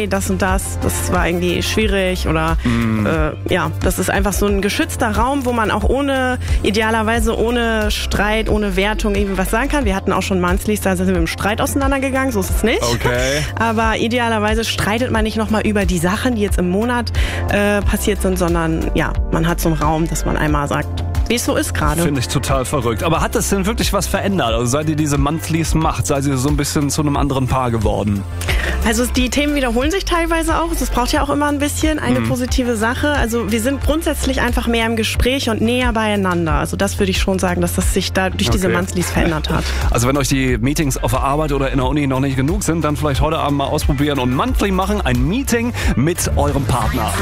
hey, das und das war irgendwie schwierig oder das ist einfach so ein geschützter Raum, wo man auch idealerweise ohne Streit, ohne Wertung irgendwie was sagen kann. Wir hatten auch schon Monthlies, da sind wir im Streit auseinandergegangen, so ist es nicht. Okay. Aber idealerweise streitet man nicht nochmal über die Sachen, die jetzt im Monat passiert sind, sondern man hat so einen Raum, dass man einmal sagt, wie es so ist gerade. Finde ich total verrückt. Aber hat das denn wirklich was verändert? Also seit ihr diese Monthlies macht, seid ihr so ein bisschen zu einem anderen Paar geworden? Also die Themen wiederholen sich teilweise auch. Es braucht ja auch immer ein bisschen eine positive Sache. Also wir sind grundsätzlich einfach mehr im Gespräch und näher beieinander. Also das würde ich schon sagen, dass das sich da durch diese Monthlies verändert hat. Also wenn euch die Meetings auf der Arbeit oder in der Uni noch nicht genug sind, dann vielleicht heute Abend mal ausprobieren und Monthly machen. Ein Meeting mit eurem Partner.